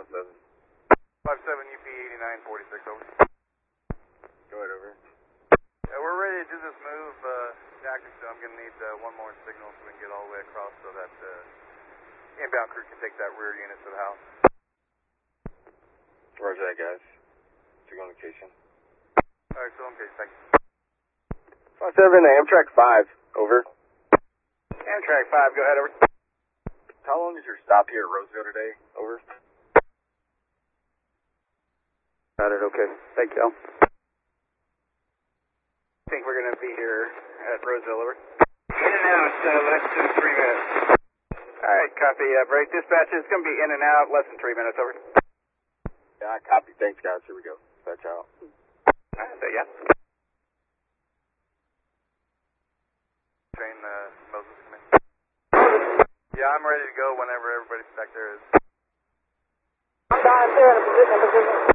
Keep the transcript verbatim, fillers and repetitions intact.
five seven. five seven U P eighty-nine forty-six, over. Go ahead, over. Yeah, we're ready to do this move, uh, tactics, so I'm going to need uh, one more signal so we can get all the way across so that uh, inbound crew can take that rear unit to the house. Roger that, guys. Signal location. Alright, so I'm good, thank you. five seven, Amtrak five, over. Amtrak five, go ahead, over. How long is your stop here at Roseville today? Over. Got it, okay. Thank you. I think we're going to be here at Roseville, over. In and out, uh, less than three minutes. Alright, copy. Uh, break dispatch, it's going to be in and out, less than three minutes, over. Yeah, copy. Thanks, guys. Here we go. Dispatch out. Alright, so yeah. Train, uh, Moses, come in. Yeah, I'm ready to go whenever everybody back there is. I'm down there in a position, in a position.